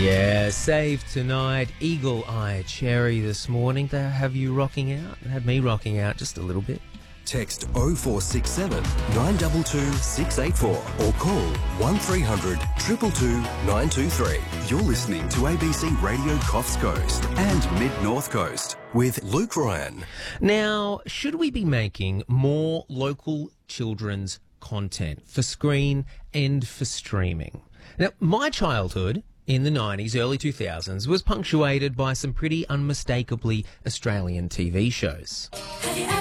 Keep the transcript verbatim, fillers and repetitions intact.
Yeah, Save Tonight, Eagle Eye Cherry this morning. They have you rocking out. They had me rocking out just a little bit. Text oh four six seven, nine two two, six eight four or call one three hundred, two two two, nine two three. You're listening to A B C Radio Coffs Coast and Mid-North Coast with Luke Ryan. Now, should we be making more local children's content for screen and for streaming? Now, my childhood in the nineties, early two thousands was punctuated by some pretty unmistakably Australian T V shows.